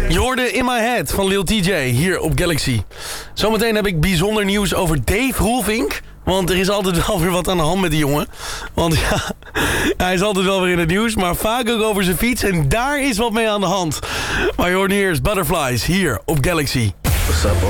Je hoorde In My Head van Lil TJ hier op Galaxy. Zometeen heb ik bijzonder nieuws over Dave Roelvink. Want er is altijd wel weer wat aan de hand met die jongen. Want ja, hij is altijd wel weer in het nieuws. Maar vaak ook over zijn fiets. En daar is wat mee aan de hand. Maar je hoort nu eerst Butterflies hier op Galaxy. What's up,